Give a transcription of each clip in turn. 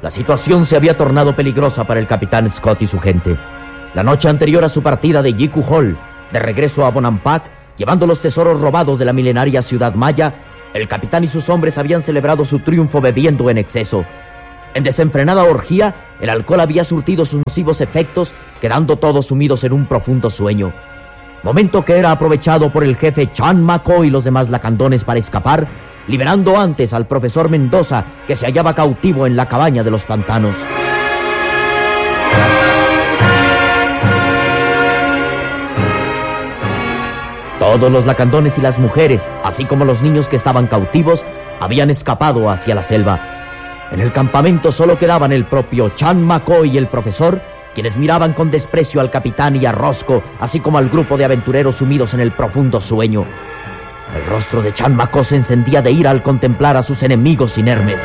La situación se había tornado peligrosa para el capitán Scott y su gente. La noche anterior a su partida de Jiku Hall, de regreso a Bonampak, llevando los tesoros robados de la milenaria ciudad maya, el capitán y sus hombres habían celebrado su triunfo bebiendo en exceso. En desenfrenada orgía, el alcohol había surtido sus nocivos efectos, quedando todos sumidos en un profundo sueño. Momento que era aprovechado por el jefe Chan Mako y los demás lacandones para escapar, liberando antes al profesor Mendoza, que se hallaba cautivo en la cabaña de los pantanos. Todos los lacandones y las mujeres, así como los niños que estaban cautivos, habían escapado hacia la selva. En el campamento solo quedaban el propio Chan Mako y el profesor, quienes miraban con desprecio al capitán y a Roscoe, así como al grupo de aventureros sumidos en el profundo sueño. El rostro de Chan Mako se encendía de ira al contemplar a sus enemigos inermes.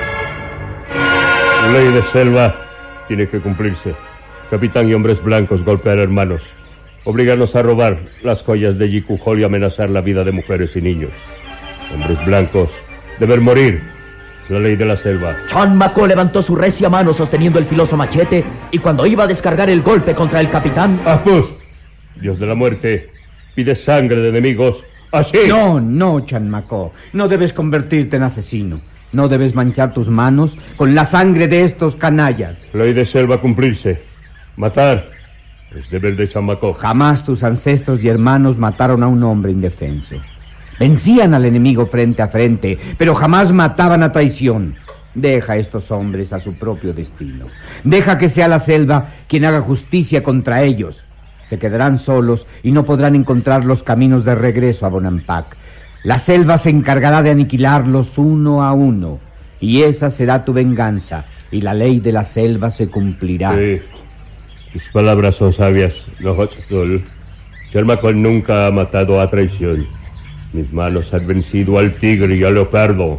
La ley de selva tiene que cumplirse. Capitán y hombres blancos golpear hermanos. Obligarnos a robar las joyas de Jiku Hall y amenazar la vida de mujeres y niños. Hombres blancos deben morir. Es la ley de la selva. Chan Mako levantó su recia mano sosteniendo el filoso machete, y cuando iba a descargar el golpe contra el capitán... ¡Apus! Dios de la muerte, pide sangre de enemigos. ¡Así! No, Chan Mako. No debes convertirte en asesino. No debes manchar tus manos con la sangre de estos canallas. Ley de selva cumplirse. Matar es deber de Chan Mako. Jamás tus ancestros y hermanos mataron a un hombre indefenso. Vencían al enemigo frente a frente, pero jamás mataban a traición. Deja a estos hombres a su propio destino. Deja que sea la selva quien haga justicia contra ellos. Se quedarán solos y no podrán encontrar los caminos de regreso a Bonampak. La selva se encargará de aniquilarlos uno a uno, y esa será tu venganza, y la ley de la selva se cumplirá. Sí. Tus palabras son sabias, Nohotzul. Chan Mako nunca ha matado a traición. Mis manos han vencido al tigre y al leopardo.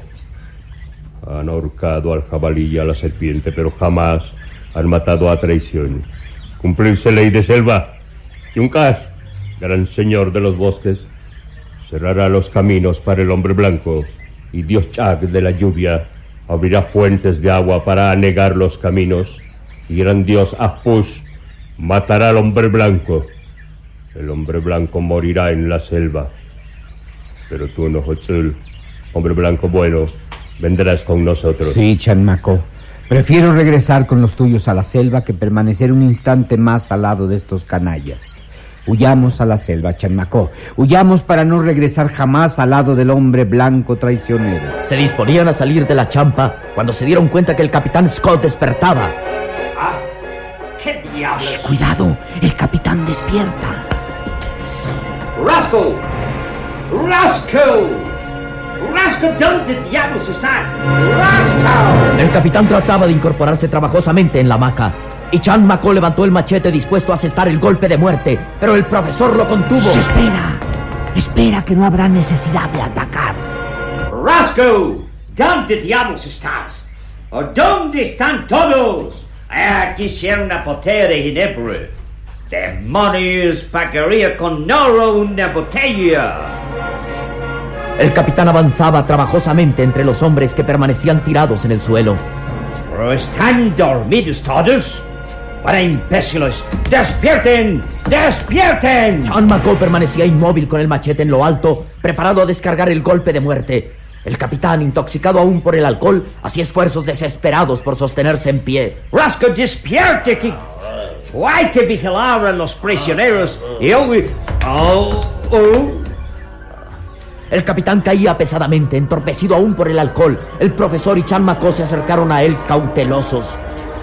Han ahorcado al jabalí y a la serpiente, pero jamás han matado a traición. Cumplirse ley de selva. Yunkas, gran señor de los bosques, cerrará los caminos para el hombre blanco, y Dios Chag de la lluvia abrirá fuentes de agua para anegar los caminos, y gran Dios Apush matará al hombre blanco. El hombre blanco morirá en la selva. Pero tú, Nohotzul, hombre blanco bueno, vendrás con nosotros. Sí, Chan Mako. Prefiero regresar con los tuyos a la selva que permanecer un instante más al lado de estos canallas. Huyamos a la selva, Chan Mako. Huyamos para no regresar jamás al lado del hombre blanco traicionero. Se disponían a salir de la champa cuando se dieron cuenta que el capitán Scott despertaba. ¡Ah! ¿Qué diablos? Cuidado, el capitán despierta. ¡Roscoe! ¡Roscoe! ¡Roscoe, ¿dónde diablos estás? ¡Roscoe! El capitán trataba de incorporarse trabajosamente en la hamaca, y Chan Mako levantó el machete dispuesto a asestar el golpe de muerte, pero el profesor lo contuvo. Espera, que no habrá necesidad de atacar. ¡Roscoe! ¿Dónde diablos estás? ¿O dónde están todos? Quisiera una botella de ginebra. ¡Demonios! Pagaría con oro una botella. El capitán avanzaba trabajosamente entre los hombres que permanecían tirados en el suelo. ¿Pero están dormidos todos? ¡Para imbéciles! ¡Despierten! ¡Despierten! Chan Mako permanecía inmóvil con el machete en lo alto, preparado a descargar el golpe de muerte. El capitán, intoxicado aún por el alcohol, hacía esfuerzos desesperados por sostenerse en pie. ¡Roscoe, despierte! Que... hay que vigilar a los prisioneros y hoy... El capitán caía pesadamente, entorpecido aún por el alcohol. El profesor y Chan Mako se acercaron a él cautelosos.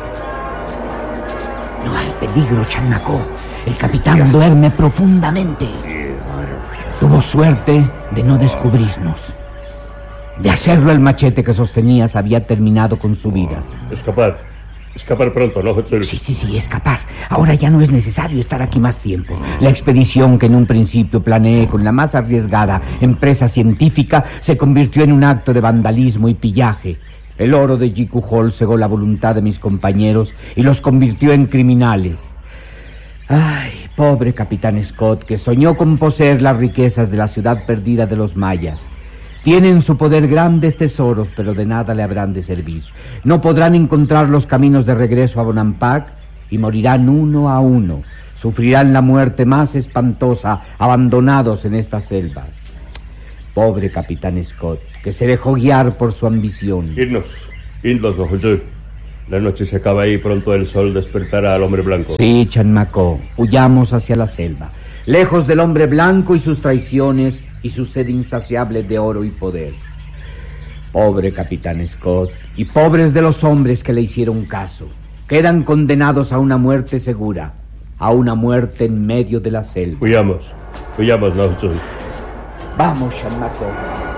No hay peligro, Chan Mako. El capitán duerme profundamente. Tuvo suerte de no descubrirnos. De hacerlo, el machete que sostenías había terminado con su vida. Escapar pronto, ¿no, Hotzul? Sí, escapar. Ahora ya no es necesario estar aquí más tiempo. La expedición que en un principio planeé con la más arriesgada empresa científica se convirtió en un acto de vandalismo y pillaje. El oro de Jiku Hall cegó la voluntad de mis compañeros y los convirtió en criminales. Ay, pobre capitán Scott, que soñó con poseer las riquezas de la ciudad perdida de los mayas. Tienen en su poder grandes tesoros, pero de nada le habrán de servir. No podrán encontrar los caminos de regreso a Bonampak y morirán uno a uno. Sufrirán la muerte más espantosa, abandonados en estas selvas. Pobre Capitán Scott, que se dejó guiar por su ambición. Irnos, José. La noche se acaba y pronto el sol despertará al hombre blanco. Sí, Chanmacó, huyamos hacia la selva, lejos del hombre blanco y sus traiciones y su sed insaciable de oro y poder. Pobre Capitán Scott, y pobres de los hombres que le hicieron caso. Quedan condenados a una muerte segura, a una muerte en medio de la selva. Huyamos, José. Vamos, Chanmacó.